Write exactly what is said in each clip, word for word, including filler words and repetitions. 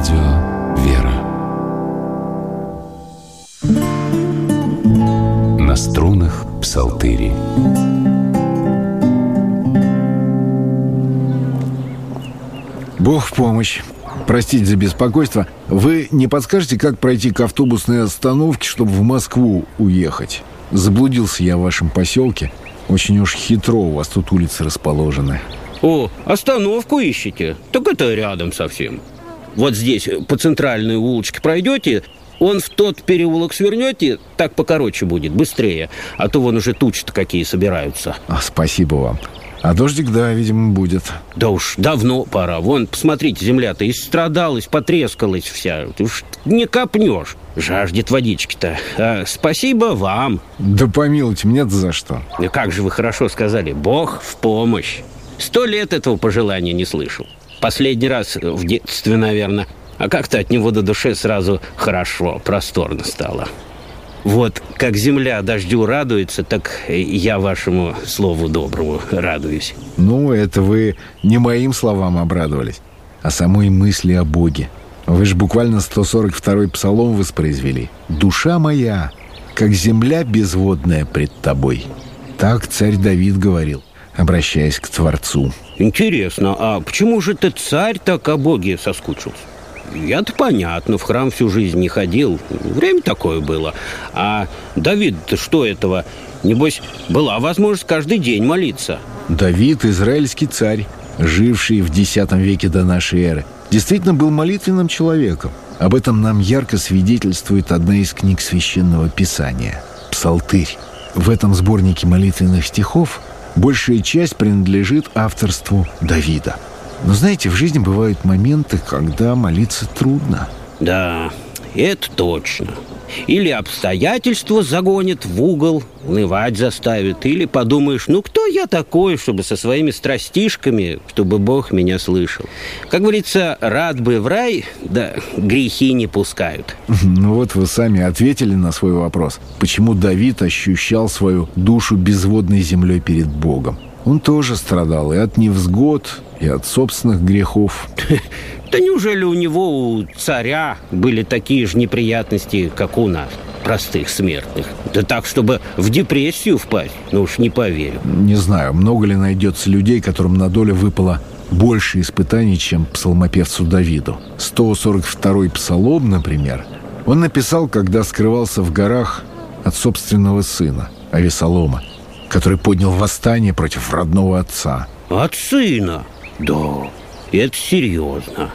Радио «Вера». На струнах псалтыри. Бог в помощь. Простите за беспокойство. Вы не подскажете, как пройти к автобусной остановке, чтобы в Москву уехать? Заблудился я в вашем поселке. Очень уж хитро у вас тут улицы расположены. О, остановку ищете? Так это рядом совсем. Вот здесь по центральной улочке пройдете, он в тот переулок свернете, так покороче будет, быстрее. А то вон уже тучи-то какие собираются. А, спасибо вам. А дождик, да, видимо, будет. Да уж давно пора. Вон, посмотрите, земля-то истрадалась, потрескалась вся. Ты уж не копнешь. Жаждет водички-то. А, спасибо вам. Да помилуйте, мне-то за что? Ну как же вы хорошо сказали. Бог в помощь. Сто лет этого пожелания не слышал. Последний раз в детстве, наверное. А как-то от него до души сразу хорошо, просторно стало. Вот как земля дождю радуется, так я вашему слову доброму радуюсь. Ну, это вы не моим словам обрадовались, а самой мысли о Боге. Вы же буквально сто сорок второй псалом воспроизвели. «Душа моя, как земля безводная пред тобой». Так царь Давид говорил, обращаясь к Творцу. Интересно, а почему же ты, царь, так о Боге соскучился? Я-то понятно, в храм всю жизнь не ходил. Время такое было. А Давид-то что этого? Небось, была возможность каждый день молиться. Давид, израильский царь, живший в десятом веке до нашей эры, действительно был молитвенным человеком. Об этом нам ярко свидетельствует одна из книг Священного Писания – Псалтырь. В этом сборнике молитвенных стихов большая часть принадлежит авторству Давида. Но знаете, в жизни бывают моменты, когда молиться трудно. Да, это точно. Или обстоятельства загонят в угол, унывать заставят. Или подумаешь, ну кто я такой, чтобы со своими страстишками, чтобы Бог меня слышал. Как говорится, рад бы в рай, да грехи не пускают. Ну вот вы сами ответили на свой вопрос. Почему Давид ощущал свою душу безводной землей перед Богом? Он тоже страдал и от невзгод, и от собственных грехов. Да неужели у него, у царя, были такие же неприятности, как у нас, простых смертных? Да так, чтобы в депрессию впасть, ну уж не поверю. Не знаю, много ли найдется людей, которым на долю выпало больше испытаний, чем псалмопевцу Давиду. сто сорок второй псалом, например, он написал, когда скрывался в горах от собственного сына, Авессалома, который поднял восстание против родного отца. От сына? Да, это серьезно.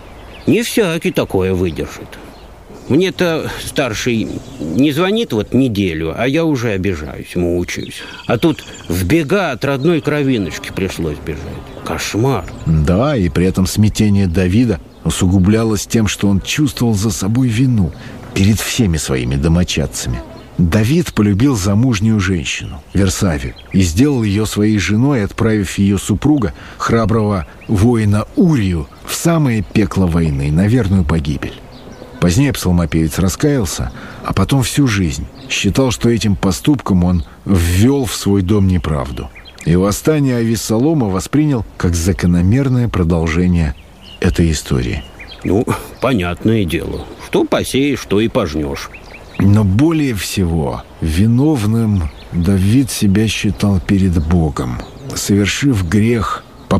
Не всякий такое выдержит. Мне-то старший не звонит вот неделю, а я уже обижаюсь, мучаюсь. А тут в бега от родной кровиночки пришлось бежать. Кошмар. Да, и при этом смятение Давида усугублялось тем, что он чувствовал за собой вину перед всеми своими домочадцами. Давид полюбил замужнюю женщину, Версавию, и сделал ее своей женой, отправив ее супруга, храброго воина Урию, в самое пекло войны, на верную погибель. Позднее псалмопевец раскаялся, а потом всю жизнь считал, что этим поступком он ввел в свой дом неправду. И восстание Авессалома воспринял как закономерное продолжение этой истории. Ну, понятное дело. Что посеешь, что и пожнешь. Но более всего виновным Давид себя считал перед Богом. Совершив грех,